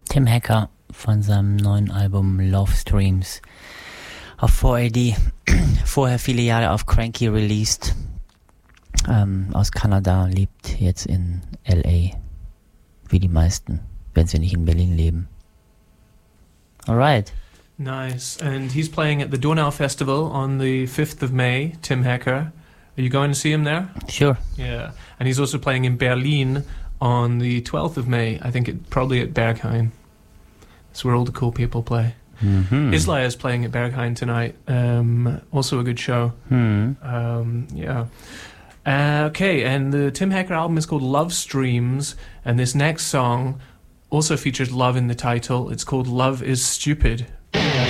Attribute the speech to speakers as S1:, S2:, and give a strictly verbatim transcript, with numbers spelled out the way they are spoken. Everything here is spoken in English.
S1: Tim Hacker von seinem neuen Album Love Streams auf four A D. Vorher viele Jahre auf Cranky released. Ähm, aus Kanada, lebt jetzt in L A. Wie die meisten, wenn sie nicht in Berlin leben. Alright.
S2: Nice. And he's playing at the Donau Festival on the fifth of May, Tim Hacker. Are you going to see him there?
S1: Sure.
S2: Yeah. And he's also playing in Berlin on the twelfth of May. I think it probably at Berghain. That's where all the cool people play.
S1: Mm-hmm.
S2: Isla is playing at Berghain tonight. Um, also a good show.
S1: Mm.
S2: Um, yeah. Uh, okay, and the Tim Hacker album is called Love Streams, and this next song also features love in the title. It's called Love is Stupid.